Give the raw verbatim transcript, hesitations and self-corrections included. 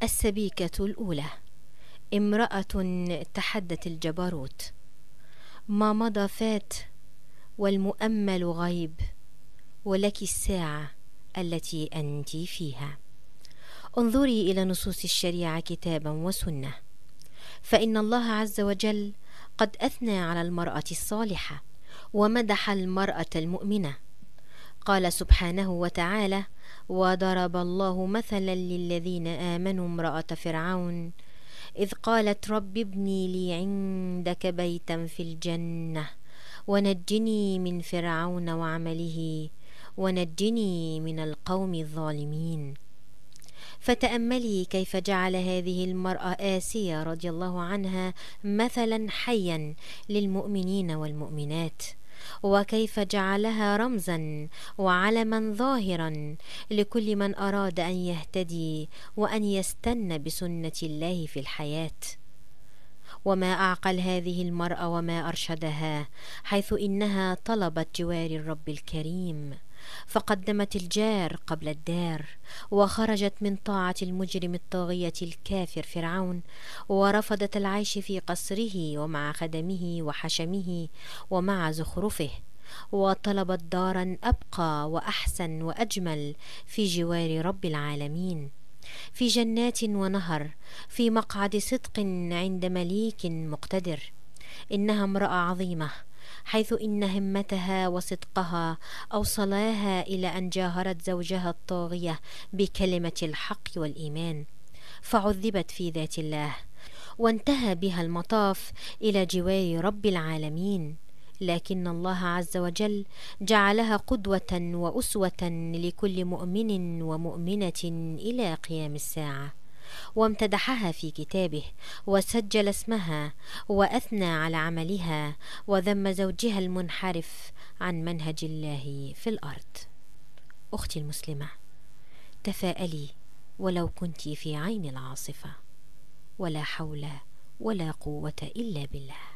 السبيكة الأولى: امرأة تحدت الجبروت. ما مضى فات، والمؤمل غيب، ولك الساعة التي أنت فيها. انظري إلى نصوص الشريعة كتابا وسنة، فإن الله عز وجل قد أثنى على المرأة الصالحة ومدح المرأة المؤمنة. قال سبحانه وتعالى: وضرب الله مثلا للذين آمنوا امرأة فرعون إذ قالت رب ابني لي عندك بيتا في الجنة ونجني من فرعون وعمله ونجني من القوم الظالمين. فتأملي كيف جعل هذه المرأة آسيا رضي الله عنها مثلا حيا للمؤمنين والمؤمنات، وكيف جعلها رمزا وعلما ظاهرا لكل من أراد أن يهتدي وأن يستن بسنة الله في الحياة. وما أعقل هذه المرأة وما أرشدها، حيث إنها طلبت جوار الرب الكريم، فقدمت الجار قبل الدار، وخرجت من طاعة المجرم الطاغية الكافر فرعون، ورفضت العيش في قصره ومع خدمه وحشمه ومع زخرفه، وطلبت دارا أبقى وأحسن وأجمل في جوار رب العالمين، في جنات ونهر، في مقعد صدق عند مليك مقتدر. إنها امرأة عظيمة، حيث إن همتها وصدقها أوصلاها إلى أن جاهرت زوجها الطاغية بكلمة الحق والإيمان، فعذبت في ذات الله، وانتهى بها المطاف إلى جوار رب العالمين. لكن الله عز وجل جعلها قدوة وأسوة لكل مؤمن ومؤمنة إلى قيام الساعة، وامتدحها في كتابه، وسجل اسمها، وأثنى على عملها، وذم زوجها المنحرف عن منهج الله في الأرض. أختي المسلمة، تفاءلي ولو كنت في عين العاصفة، ولا حول ولا قوة إلا بالله.